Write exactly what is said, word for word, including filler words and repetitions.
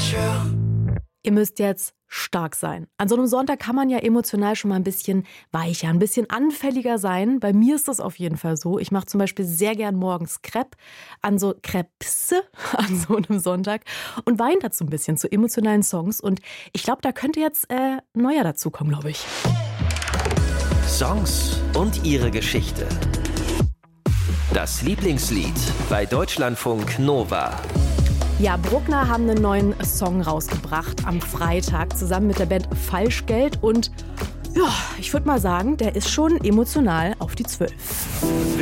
Ihr müsst jetzt stark sein. An so einem Sonntag kann man ja emotional schon mal ein bisschen weicher, ein bisschen anfälliger sein. Bei mir ist das auf jeden Fall so. Ich mache zum Beispiel sehr gern morgens Crepe an so Crepes an so einem Sonntag und weine dazu ein bisschen zu emotionalen Songs. Und ich glaube, da könnte jetzt äh, neuer dazukommen, glaube ich. Songs und ihre Geschichte. Das Lieblingslied bei Deutschlandfunk Nova. Ja, Bruckner haben einen neuen Song rausgebracht am Freitag zusammen mit der Band Falschgeld. Und ja, ich würde mal sagen, der ist schon emotional auf die Zwölf.